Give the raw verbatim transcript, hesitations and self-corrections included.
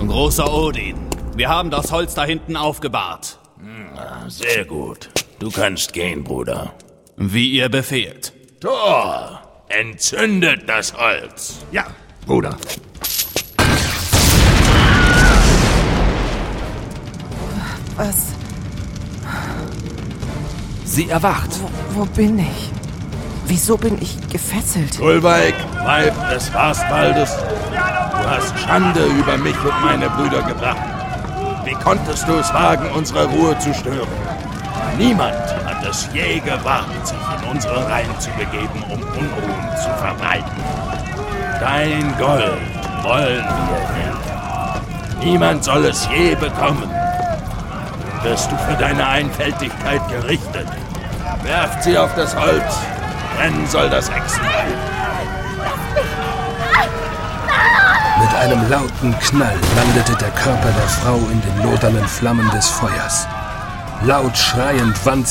Großer Odin, wir haben das Holz da hinten aufgebahrt. Sehr gut. Du kannst gehen, Bruder. Wie ihr befehlt. Thor, entzündet das Holz. Ja, Bruder. Was? Sie erwacht. Wo, wo bin ich? Wieso bin ich gefesselt? Gulveig, Weib des Fastwaldes, du hast Schande über mich und meine Brüder gebracht. Wie konntest du es wagen, unsere Ruhe zu stören? Niemand hat es je gewagt, sich in unsere Reihen zu begeben, um Unruhen zu verbreiten. Dein Gold wollen wir nicht. Niemand soll es je bekommen. Wirst du für deine Einfältigkeit gerichtet. Werft sie auf das Holz. Brennen soll das Hexenbein. Mit einem lauten Knall landete der Körper der Frau in den lodernden Flammen des Feuers. Laut schreiend wand